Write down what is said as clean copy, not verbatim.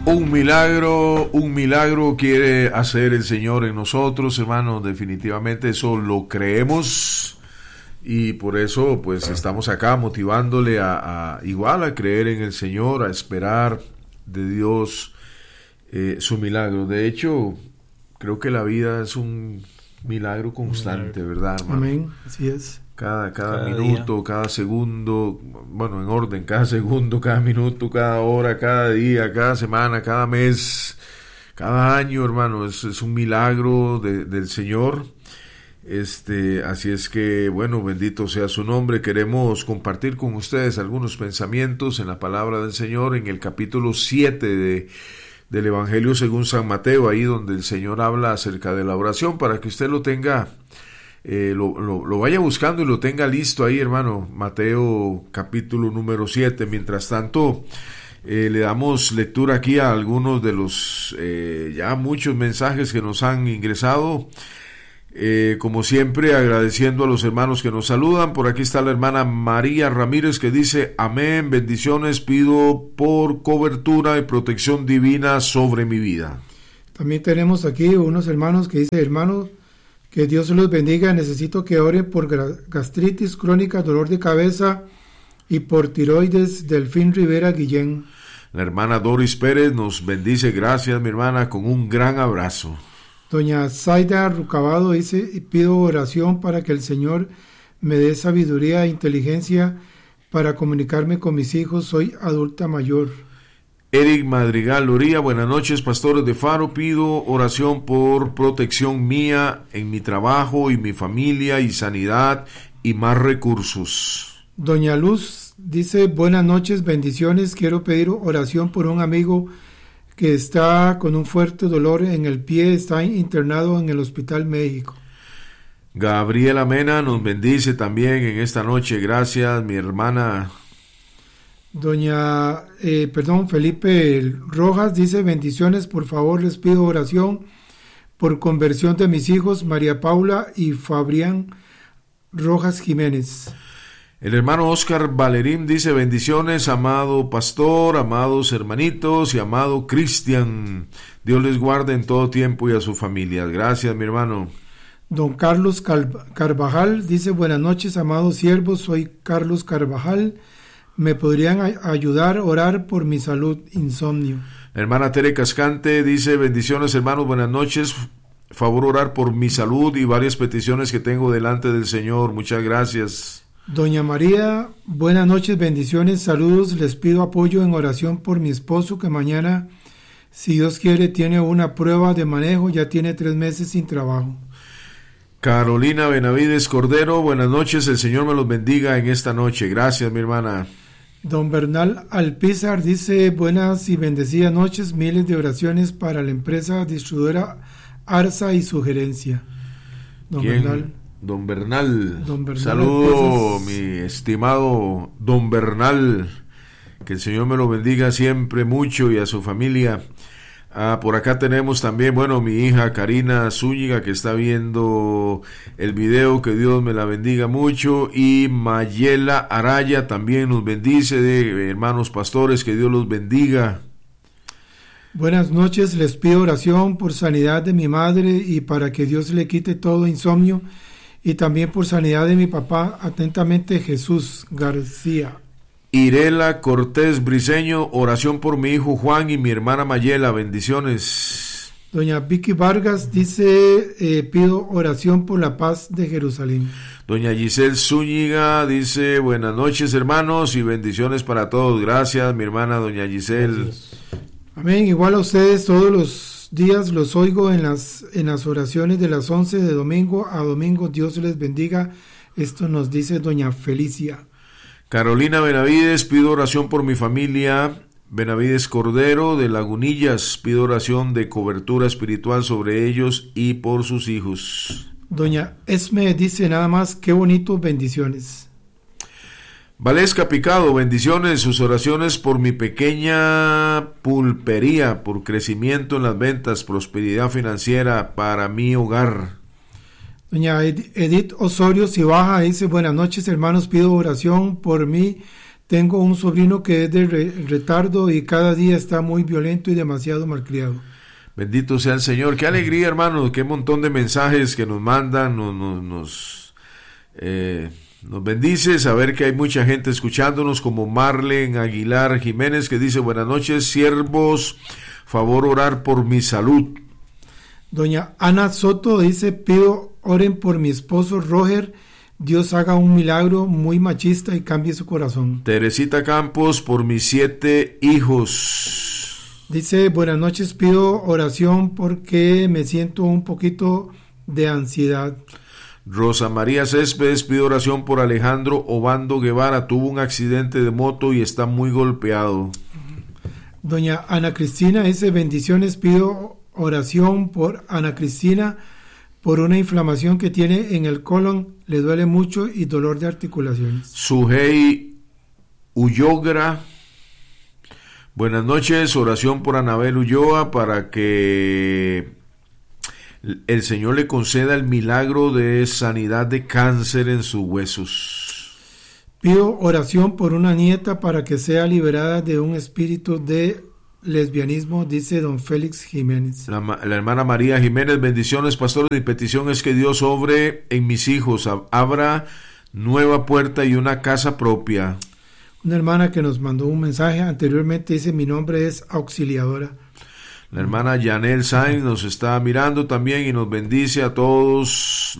Un milagro quiere hacer el Señor en nosotros, hermanos, definitivamente eso lo creemos y por eso pues estamos acá motivándole igual a creer en el Señor, a esperar de Dios su milagro. De hecho, creo que la vida es un milagro constante, ¿verdad, hermano? Amén, así es. Cada minuto, día, cada segundo, bueno, en orden, cada segundo, cada minuto, cada hora, cada día, cada semana, cada mes, cada año, hermano, es un milagro del Señor. Así es que, bueno, bendito sea su nombre. Queremos compartir con ustedes algunos pensamientos en la palabra del Señor en el capítulo 7 del Evangelio según San Mateo, ahí donde el Señor habla acerca de la oración, para que usted lo tenga, lo vaya buscando y lo tenga listo ahí, hermano. Mateo capítulo número 7. Mientras tanto, le damos lectura aquí a algunos de los ya muchos mensajes que nos han ingresado. Como siempre, agradeciendo a los hermanos que nos saludan. Por aquí está la hermana María Ramírez, que dice: amén, bendiciones, pido por cobertura y protección divina sobre mi vida. También tenemos aquí unos hermanos que dicen: hermanos, que Dios los bendiga, necesito que oren por gastritis crónica, dolor de cabeza y por tiroides. Delfín Rivera Guillén. La hermana Doris Pérez nos bendice, gracias mi hermana, con un gran abrazo. Doña Zaida Rucabado dice: pido oración para que el Señor me dé sabiduría e inteligencia para comunicarme con mis hijos, soy adulta mayor. Eric Madrigal Loría, buenas noches, pastores de Faro, pido oración por protección mía en mi trabajo y mi familia y sanidad y más recursos. Doña Luz dice: buenas noches, bendiciones, quiero pedir oración por un amigo que está con un fuerte dolor en el pie, está internado en el Hospital México. Gabriela Mena nos bendice también en esta noche, gracias mi hermana. Felipe Rojas dice: bendiciones, por favor les pido oración por conversión de mis hijos María Paula y Fabián Rojas Jiménez. El hermano Oscar Valerín dice: bendiciones, amado pastor, amados hermanitos y amado Cristian. Dios les guarde en todo tiempo y a su familia. Gracias, mi hermano. Don Carlos Carvajal dice: buenas noches, amados siervos, soy Carlos Carvajal. ¿Me podrían ayudar a orar por mi salud, insomnio? La hermana Tere Cascante dice: bendiciones, hermanos, buenas noches. Favor orar por mi salud y varias peticiones que tengo delante del Señor. Muchas gracias. Doña María, buenas noches, bendiciones, saludos, les pido apoyo en oración por mi esposo que mañana, si Dios quiere, tiene una prueba de manejo, ya tiene 3 meses sin trabajo. Carolina Benavides Cordero, buenas noches, el Señor me los bendiga en esta noche, gracias mi hermana. Don Bernal Alpizar dice: buenas y bendecidas noches, miles de oraciones para la empresa distribuidora Arza y su gerencia. Don Bernal. Saludo, mi estimado Don Bernal. Que el Señor me lo bendiga siempre mucho y a su familia. Por acá tenemos también, mi hija Karina Zúñiga, que está viendo el video, que Dios me la bendiga mucho. Y Mayela Araya también nos bendice, de hermanos pastores, que Dios los bendiga. Buenas noches, les pido oración por sanidad de mi madre y para que Dios le quite todo insomnio, y también por sanidad de mi papá. Atentamente, Jesús García. Irela Cortés Briceño, oración por mi hijo Juan y mi hermana Mayela, bendiciones. Doña Vicky Vargas dice: pido oración por la paz de Jerusalén. Doña Giselle Zúñiga dice: buenas noches, hermanos, y bendiciones para todos. Gracias, mi hermana doña Giselle. Gracias. Amén, igual a ustedes, todos los días los oigo en las oraciones de las 11 de domingo a domingo. Dios les bendiga. Esto nos dice doña Felicia. Carolina Benavides, pido oración por mi familia. Benavides Cordero de Lagunillas, pido oración de cobertura espiritual sobre ellos y por sus hijos. Doña Esme dice nada más: qué bonito, bendiciones. Valesca Picado, bendiciones, sus oraciones por mi pequeña pulpería, por crecimiento en las ventas, prosperidad financiera para mi hogar. Doña Edith Osorio Cibaja dice: buenas noches, hermanos, pido oración por mi Tengo un sobrino que es de retardo y cada día está muy violento y demasiado malcriado. Bendito sea el Señor. Qué alegría, hermano, qué montón de mensajes que nos mandan, nos bendice saber que hay mucha gente escuchándonos, como Marlen Aguilar Jiménez, que dice: buenas noches, siervos, favor orar por mi salud. Doña Ana Soto dice: pido oren por mi esposo Roger, Dios haga un milagro, muy machista, y cambie su corazón. Teresita Campos, por mis 7 hijos. Dice: buenas noches, pido oración porque me siento un poquito de ansiedad. Rosa María Céspedes, pido oración por Alejandro Obando Guevara, tuvo un accidente de moto y está muy golpeado. Doña Ana Cristina dice: bendiciones, pido oración por Ana Cristina por una inflamación que tiene en el colon, le duele mucho y dolor de articulaciones. Sujei Ullogra, buenas noches, oración por Anabel Ulloa para que el Señor le conceda el milagro de sanidad de cáncer en sus huesos. Pido oración por una nieta para que sea liberada de un espíritu de lesbianismo, dice don Félix Jiménez. La hermana María Jiménez, bendiciones, pastor. Mi petición es que Dios obre en mis hijos, abra nueva puerta y una casa propia. Una hermana que nos mandó un mensaje anteriormente dice: mi nombre es Auxiliadora. La hermana Yanel Sainz nos está mirando también y nos bendice a todos